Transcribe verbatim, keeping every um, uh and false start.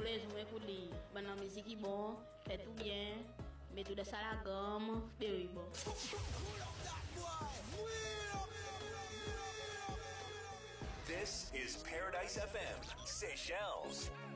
plaisir pour lui. Bonne la musique est bon, fait tout bien, mais tout de ça la gomme, c'est bon. This is Paradise F M, Seychelles.